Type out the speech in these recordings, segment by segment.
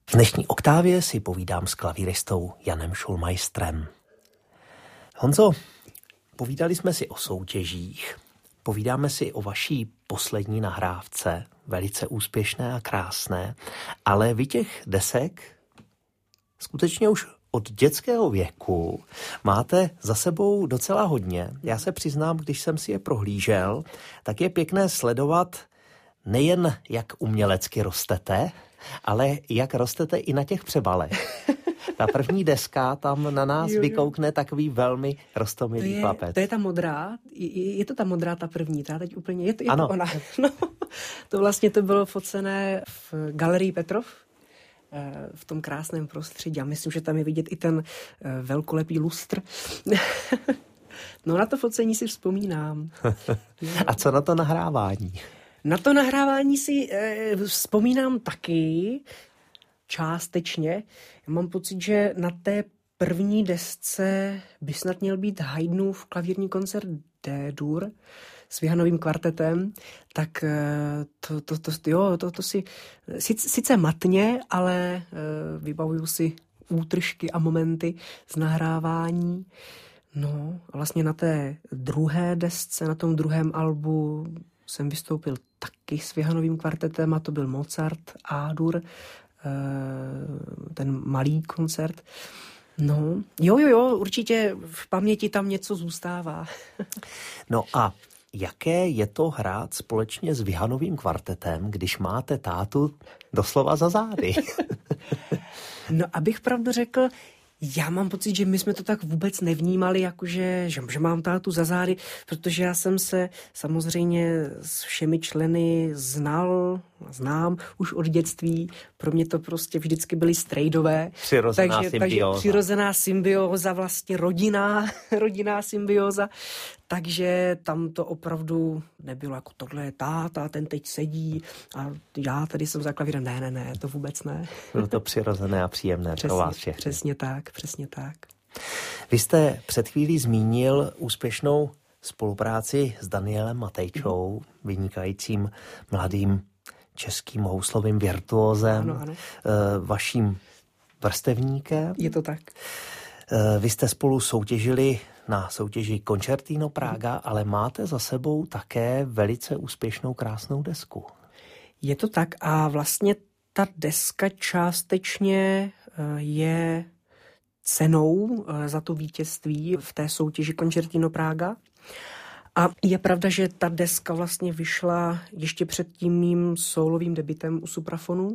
V dnešní Oktávě si povídám s klavíristou Janem Schulmeisterem. Honzo, povídali jsme si o soutěžích, povídáme si o vaší poslední nahrávce, velice úspěšné a krásné, ale vy těch desek skutečně už od dětského věku máte za sebou docela hodně. Já se přiznám, když jsem si je prohlížel, tak je pěkné sledovat nejen, jak umělecky rostete, ale jak rostete i na těch přebalech. Ta první deska, tam na nás vykoukne takový velmi roztomilý chlapec. To je ta modrá, je to ta modrá, ta první, ta teď úplně, je to ona. No, to vlastně to bylo focené v galerii Petrov, v tom krásném prostředí. A myslím, že tam je vidět i ten velkolepý lustr. No na to focení si vzpomínám. A co na to nahrávání? Na to nahrávání si vzpomínám taky, částečně. Já mám pocit, že na té první desce by snad měl být Haydnův klavírní koncert D-dur s Vihanovým kvartetem, tak to si sice matně, ale vybavuju si útržky a momenty z nahrávání. No, vlastně na té druhé desce, na tom druhém albu jsem vystoupil taky s Vihanovým kvartetem a to byl Mozart, A-dur, ten malý koncert. No, jo, určitě v paměti tam něco zůstává. No a jaké je to hrát společně s Vihanovým kvartetem, když máte tátu doslova za zády? No, abych pravdu řekl, já mám pocit, že my jsme to tak vůbec nevnímali, jakože, že mám tátu za zády, protože já jsem se samozřejmě s všemi členy znám už od dětství. Pro mě to prostě vždycky byly strejdové. Takže přirozená symbióza, vlastně rodinná symbióza. Takže tam to opravdu nebylo jako tohle je táta, ten teď sedí a já tady jsem za klavírem. Ne, to vůbec ne. Bylo to přirozené a příjemné pro vás všechny. Přesně tak. Vy jste před chvílí zmínil úspěšnou spolupráci s Danielem Matejčou, vynikajícím mladým českým houslovým virtuózem, ano. Vaším vrstevníkem. Je to tak. Vy jste spolu soutěžili na soutěži Concertino Praga, ale máte za sebou také velice úspěšnou krásnou desku. Je to tak a vlastně ta deska částečně je cenou za to vítězství v té soutěži Concertino Praga. A je pravda, že ta deska vlastně vyšla ještě před tím mým sólovým debutem u Suprafonu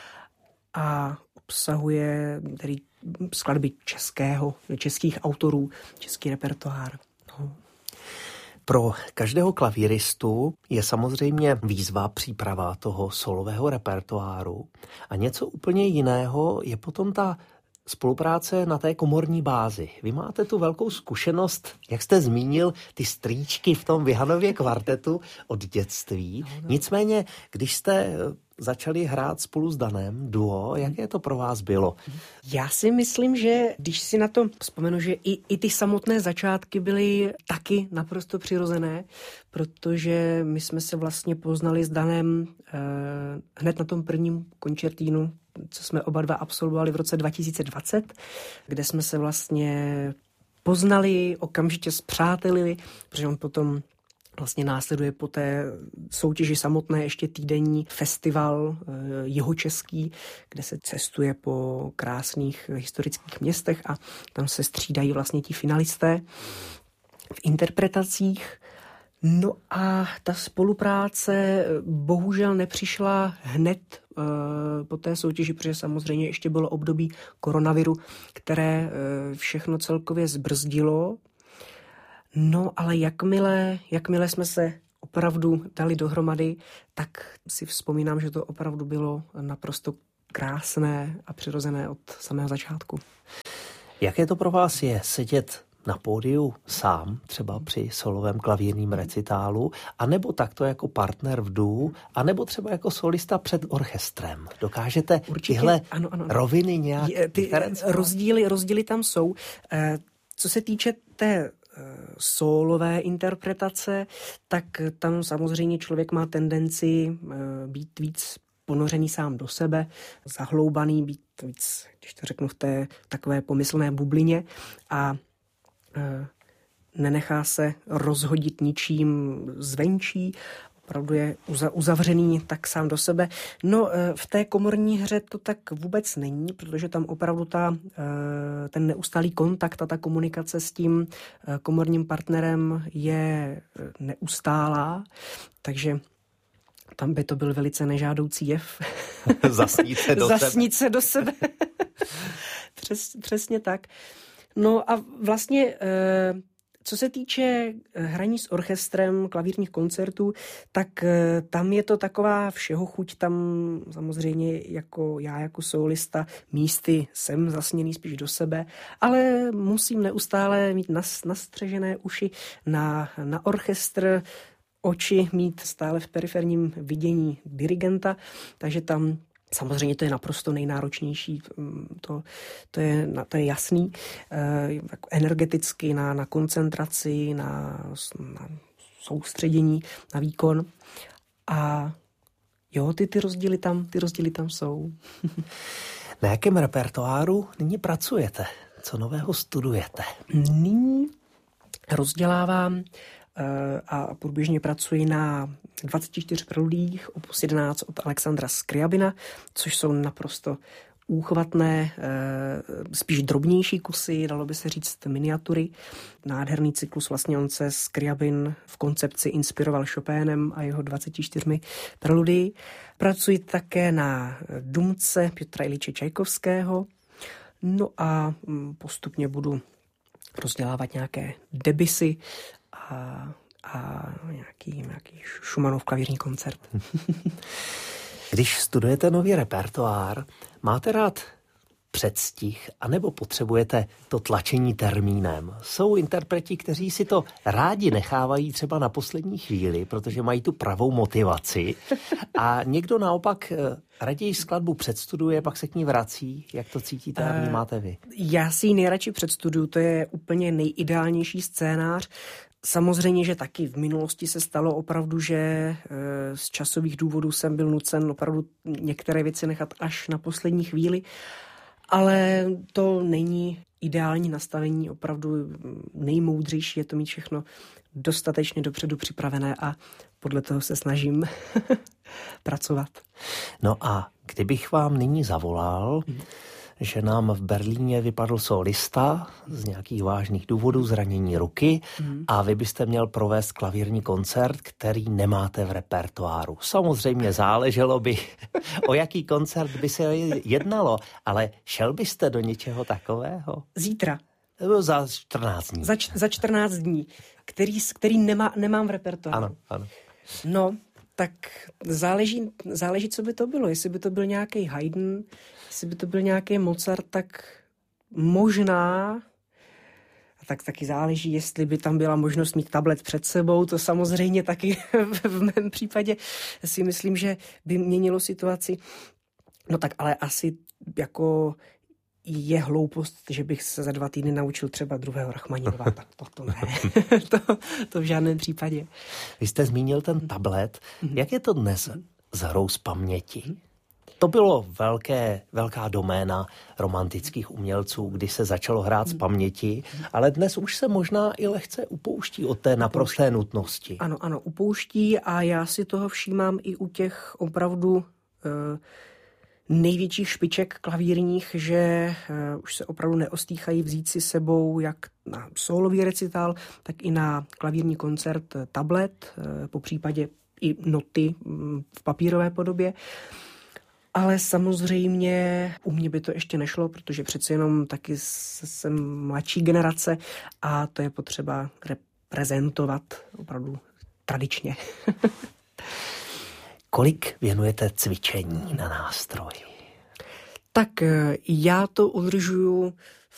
a obsahuje tedy skladby českých autorů, český repertoár. No. Pro každého klavíristu je samozřejmě výzva příprava toho solového repertoáru a něco úplně jiného je potom ta spolupráce na té komorní bázi. Vy máte tu velkou zkušenost, jak jste zmínil, ty strýčky v tom Vihanově kvartetu od dětství. No. Nicméně, když jste začali hrát spolu s Danem duo, jaké to pro vás bylo? Já si myslím, že když si na to vzpomenu, že i ty samotné začátky byly taky naprosto přirozené, protože my jsme se vlastně poznali s Danem hned na tom prvním koncertínu, co jsme oba dva absolvovali v roce 2020, kde jsme se vlastně poznali, okamžitě spřátelili, protože on potom vlastně následuje po té soutěži samotné ještě týdenní festival jihočeský, kde se cestuje po krásných historických městech a tam se střídají vlastně ti finalisté v interpretacích. No a ta spolupráce bohužel nepřišla hned po té soutěži, protože samozřejmě ještě bylo období koronaviru, které všechno celkově zbrzdilo. No, ale jakmile jsme se opravdu dali dohromady, tak si vzpomínám, že to opravdu bylo naprosto krásné a přirozené od samého začátku. Jaké to pro vás je sedět na pódiu sám, třeba při solovém klavírním recitálu, anebo takto jako partner v duu, anebo třeba jako solista před orchestrem? Dokážete tyhle roviny nějak diferencovat? Rozdíly tam jsou. Co se týče té sólové interpretace, tak tam samozřejmě člověk má tendenci být víc ponořený sám do sebe, zahloubaný, být víc, když to řeknu, v té takové pomyslné bublině a nenechá se rozhodit ničím zvenčí, opravdu je uzavřený tak sám do sebe. No, v té komorní hře to tak vůbec není, protože tam opravdu ten neustálý kontakt a ta komunikace s tím komorním partnerem je neustálá, takže tam by to byl velice nežádoucí jev. Zasnít se do sebe. Přesně tak. No a vlastně, co se týče hraní s orchestrem, klavírních koncertů, tak tam je to taková všeho chuť, tam samozřejmě jako solista místy jsem zasněný spíš do sebe, ale musím neustále mít nastřežené uši na orchestr, oči mít stále v periferním vidění dirigenta, takže tam samozřejmě to je naprosto nejnáročnější, to je jasný, energeticky na koncentraci, na soustředění, na výkon. A jo, ty rozdíly tam jsou. Na jakém repertoáru nyní pracujete? Co nového studujete? Nyní rozdělávám a průběžně pracuji na 24 preludiích opus 11 od Alexandra Scriabina, což jsou naprosto úchvatné, spíš drobnější kusy, dalo by se říct miniatury. Nádherný cyklus, vlastně on se Scriabin v koncepci inspiroval Chopinem a jeho 24 preludii. Pracuji také na Dumce Piotra Iliče Čajkovského, no a postupně budu rozdělávat nějaké Debussy a nějaký Schumannův klavírní koncert. Když studujete nový repertoár, máte rád předstih, anebo potřebujete to tlačení termínem? Jsou interpreti, kteří si to rádi nechávají třeba na poslední chvíli, protože mají tu pravou motivaci, a někdo naopak raději skladbu předstuduje, pak se k ní vrací. Jak to cítíte a vnímáte vy? Já si ji nejradši předstuduju, to je úplně nejideálnější scénář. Samozřejmě, že taky v minulosti se stalo opravdu, že z časových důvodů jsem byl nucen opravdu některé věci nechat až na poslední chvíli, ale to není ideální nastavení, opravdu nejmoudřejší je to mít všechno dostatečně dopředu připravené a podle toho se snažím pracovat. No a kdybych vám nyní zavolal, že nám v Berlíně vypadl solista z nějakých vážných důvodů, zranění ruky, a vy byste měl provést klavírní koncert, který nemáte v repertoáru. Samozřejmě záleželo by, o jaký koncert by se jednalo, ale šel byste do něčeho takového? Zítra. Za 14 dní. Za 14 dní, který nemám v repertoáru. Ano. No, tak záleží, co by to bylo. Jestli by to byl nějaký Haydn, jestli by to byl nějaký Mozart, tak možná, tak taky záleží, jestli by tam byla možnost mít tablet před sebou, to samozřejmě taky v mém případě si myslím, že by měnilo situaci. No tak ale asi jako je hloupost, že bych se za 2 týdny naučil třeba 2. Rachmaninova, tak to ne. to v žádném případě. Vy jste zmínil ten tablet. Jak je to dnes s hrou z paměti? To bylo velká doména romantických umělců, kdy se začalo hrát z paměti, ale dnes už se možná i lehce upouští od té naprosté nutnosti. Ano, upouští a já si toho všímám i u těch opravdu největších špiček klavírních, že už se opravdu neostýchají vzít si sebou jak na sólový recital, tak i na klavírní koncert tablet, po případě i noty v papírové podobě. Ale samozřejmě u mě by to ještě nešlo, protože přeci jenom taky jsem mladší generace a to je potřeba reprezentovat opravdu tradičně. Kolik věnujete cvičení na nástroj? Tak já to udržuju